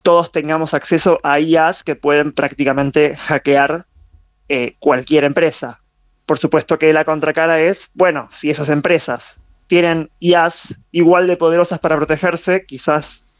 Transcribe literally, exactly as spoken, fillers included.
todos tengamos acceso a I As que pueden prácticamente hackear eh, cualquier empresa. Por supuesto que la contracara es, bueno, si esas empresas tienen I As igual de poderosas para protegerse, quizás